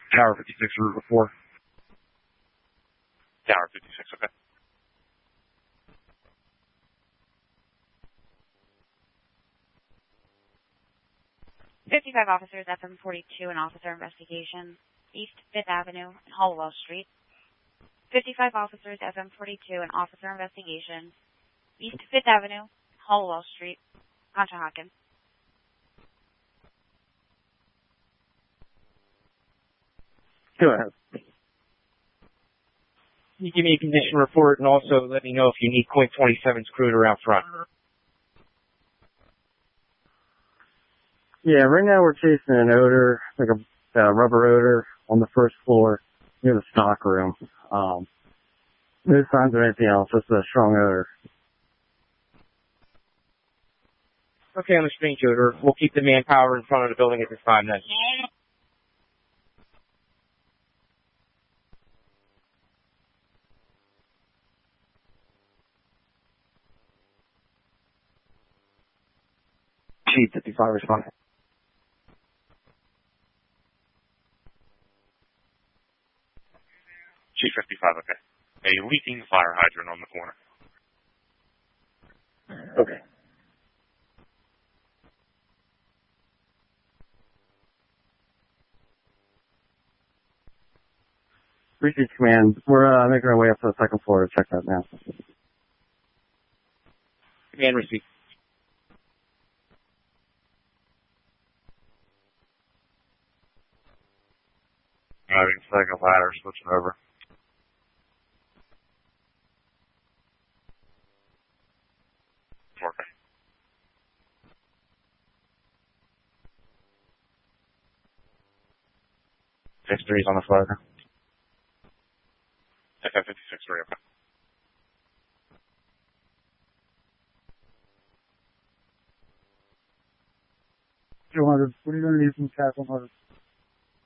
Tower 56, Route 4. Tower 56, okay. .55 officers, FM 42, and officer investigation, East 5th Avenue and Hollowell Street. 55 officers, FM 42, and officer investigation, East 5th Avenue, Hollowell Street, Conshohocken. Go ahead. You give me a condition report and also let me know if you need Quint 27's crewed around front. Yeah, right now we're chasing an odor, like a rubber odor on the first floor near the stock room. No signs of anything else, just a strong odor. Okay, on the strange odor. We'll keep the manpower in front of the building at this time then. Chief 55 responding. Chief 55, okay. A leaking fire hydrant on the corner. Okay. Research command, we're making our way up to the second floor to check that now. Command received. Having second ladder, switching over. Okay. X-3's on the floor. FM 56, right, okay. 200, what are you going to need from Cap 100?